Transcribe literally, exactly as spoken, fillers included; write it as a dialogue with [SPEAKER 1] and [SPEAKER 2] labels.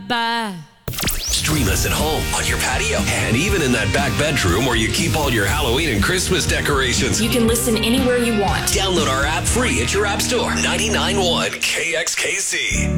[SPEAKER 1] bye.
[SPEAKER 2] Stream us at home, on your patio, and even in that back bedroom where you keep all your Halloween and Christmas decorations.
[SPEAKER 3] You can listen anywhere you want.
[SPEAKER 2] Download our app free at your app store. ninety-nine point one K X K C.